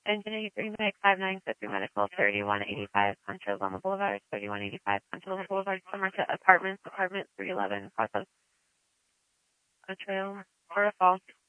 Engine 83, Mike 5963 Medical, 3185 Contra Loma Boulevard, 3185 Contra Loma Boulevard, Somerset Apartments, Apartment 311, across a trail or a fall.